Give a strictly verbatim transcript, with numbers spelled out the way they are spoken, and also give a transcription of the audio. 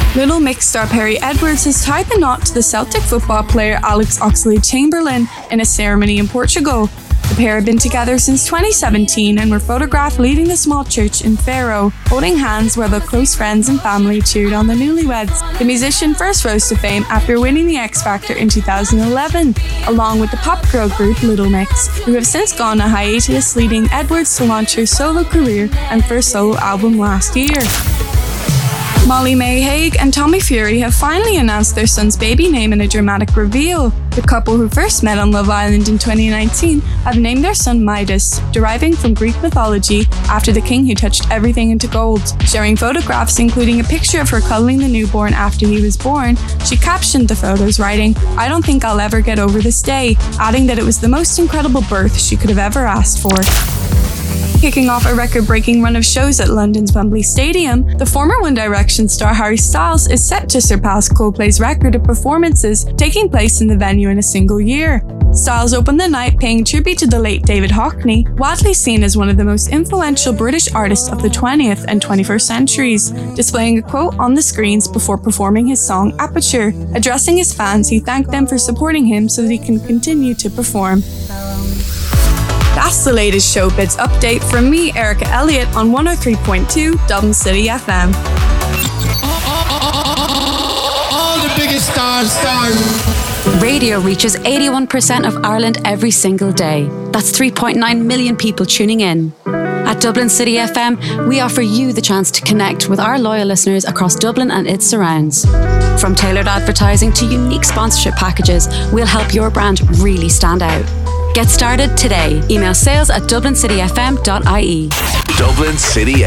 Little Mix star Perry Edwards has tied the knot to the Celtic football player Alex Oxlade-Chamberlain in a ceremony in Portugal. The pair have been together since twenty seventeen and were photographed leaving the small church in Faro, holding hands while their close friends and family cheered on the newlyweds. The musician first rose to fame after winning the X Factor in two thousand eleven, along with the pop girl group Little Mix, who have since gone on hiatus, leading Edwards to launch her solo career and first solo album last year. Molly May Hague and Tommy Fury have finally announced their son's baby name in a dramatic reveal. The couple, who first met on Love Island in twenty nineteen, have named their son Midas, deriving from Greek mythology after the king who touched everything into gold. Sharing photographs including a picture of her cuddling the newborn after he was born, she captioned the photos writing, "I don't think I'll ever get over this day," adding that it was the most incredible birth she could have ever asked for. Kicking off a record-breaking run of shows at London's Wembley Stadium, the former One Direction star Harry Styles is set to surpass Coldplay's record of performances taking place in the venue in a single year. Styles opened the night paying tribute to the late David Hockney, widely seen as one of the most influential British artists of the twentieth and twenty-first centuries, displaying a quote on the screens before performing his song Aperture. Addressing his fans, he thanked them for supporting him so that he can continue to perform. That's the latest Showbiz update from me, Erica Elliott, on one oh three point two Dublin City F M. All the biggest stars, stars. Radio reaches eighty-one percent of Ireland every single day. That's three point nine million people tuning in. At Dublin City F M, we offer you the chance to connect with our loyal listeners across Dublin and its surrounds. From tailored advertising to unique sponsorship packages, we'll help your brand really stand out. Get started today. Email sales at dublin city f m dot I E. Dublin City